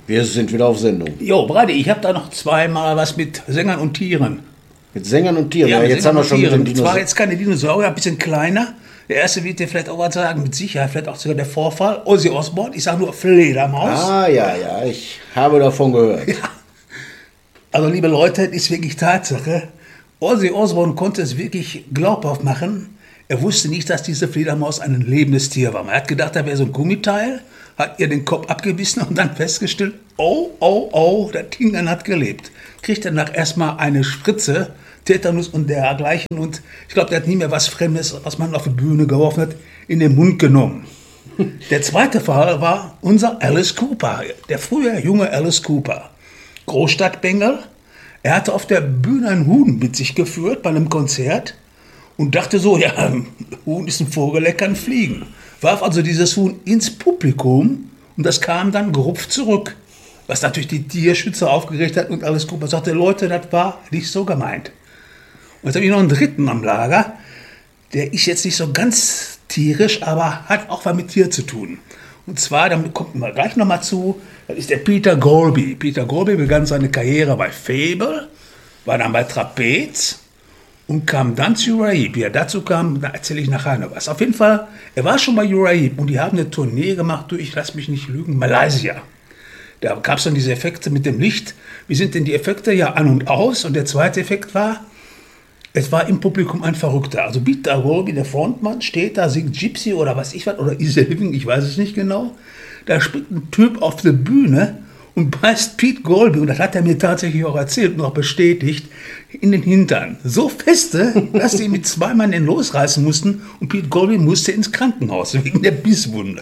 Wir sind wieder auf Sendung. Jo, Brady, ich habe da noch zweimal was mit Sängern und Tieren. Mit Sängern und Tieren? Ja, jetzt haben wir schon mit den Dinosauriern. Zwar jetzt keine Dinosaurier, ein bisschen kleiner. Der erste wird dir vielleicht auch was sagen, mit Sicherheit, vielleicht auch sogar der Vorfall. Ozzy Osbourne, ich sage nur Fledermaus. Ah, ja, ich habe davon gehört. Ja. Also, liebe Leute, es ist wirklich Tatsache. Ozzy Osbourne konnte es wirklich glaubhaft machen. Er wusste nicht, dass diese Fledermaus ein lebendes Tier war. Man hat gedacht, da wäre so ein Gummiteil, hat ihr den Kopf abgebissen und dann festgestellt, oh, das Ding hat gelebt. Kriegt danach erstmal eine Spritze, Tetanus und dergleichen. Und ich glaube, der hat nie mehr was Fremdes, was man auf die Bühne geworfen hat, in den Mund genommen. Der zweite Fall war unser Alice Cooper, der frühe junge Alice Cooper. Großstadtbengel. Er hatte auf der Bühne ein Huhn mit sich geführt bei einem Konzert und dachte so, ja, Huhn ist ein Vogel, der kann fliegen. Warf also dieses Huhn ins Publikum und das kam dann gerupft zurück. Was natürlich die Tierschützer aufgeregt hat und Alice Cooper sagte, Leute, das war nicht so gemeint. Und jetzt habe ich noch einen dritten am Lager, der ist jetzt nicht so ganz tierisch, aber hat auch was mit Tier zu tun. Und zwar, damit kommt man gleich nochmal zu, das ist der Peter Golby. Peter Golby begann seine Karriere bei Fable, war dann bei Trapez und kam dann zu Uriah Heep. Wie er dazu kam, da erzähle ich nachher noch was. Auf jeden Fall, er war schon bei Uriah Heep und die haben eine Tournee gemacht durch, lass mich nicht lügen, Malaysia. Da gab es dann diese Effekte mit dem Licht. Wie sind denn die Effekte? Ja, an und aus. Und der zweite Effekt war, es war im Publikum ein Verrückter. Also Peter Golby, der Frontmann, steht da, singt Gypsy oder was ich was, oder Easy Living, ich weiß es nicht genau. Da springt ein Typ auf die Bühne und beißt Pete Golby, und das hat er mir tatsächlich auch erzählt und auch bestätigt, in den Hintern. So feste, dass die mit zwei Mann den losreißen mussten und Pete Golby musste ins Krankenhaus wegen der Bisswunde.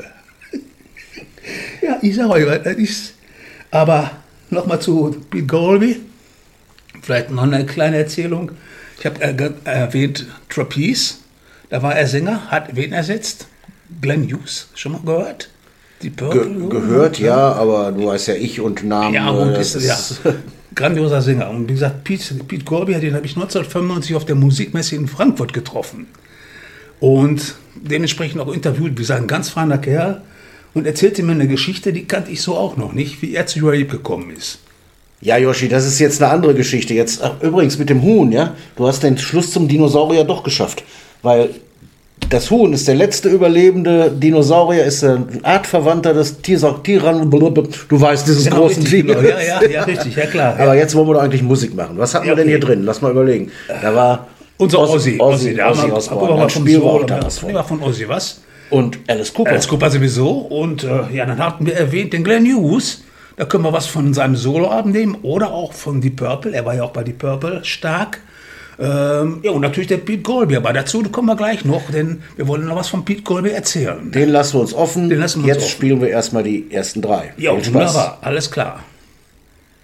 Ja, ich sage euch, das ist... Aber nochmal zu Pete Golby, vielleicht noch eine kleine Erzählung. Ich habe erwähnt Trapeze, da war er Sänger, hat wen ersetzt? Glenn Hughes, schon mal gehört? Die Purple gehört, ja, aber du weißt ja, ich und Namen. Ja, und ist ja grandioser Sänger. Und wie gesagt, Pete Golby, den habe ich 1995 auf der Musikmesse in Frankfurt getroffen. Und dementsprechend auch interviewt, wie gesagt, ein ganz feiner Kerl. Und erzählte mir eine Geschichte, die kannte ich so auch noch nicht, wie er zu Uriah Heep gekommen ist. Ja, Yoshi, das ist jetzt eine andere Geschichte. Jetzt, übrigens mit dem Huhn, ja, du hast den Schluss zum Dinosaurier doch geschafft, weil das Huhn ist der letzte überlebende Dinosaurier, ist ein Artverwandter des Tyrann, du weißt, dieses Genau, großen Ding. Genau. Ja, richtig, ja klar. Aber jetzt wollen wir doch eigentlich Musik machen. Was hatten wir denn hier drin? Lass mal überlegen. Da war unser Ozzy aus von Ozzy, was? Und Alice Cooper. Alice Cooper sowieso. Und dann hatten wir erwähnt den Glenn Hughes. Da können wir was von seinem Soloabend nehmen oder auch von Deep Purple. Er war ja auch bei Deep Purple stark. Und natürlich der Pete Golby. Aber dazu kommen wir gleich noch, denn wir wollen noch was von Pete Golby erzählen. Den lassen wir uns offen. Jetzt spielen wir erstmal die ersten drei. Ja, wunderbar. Alles klar.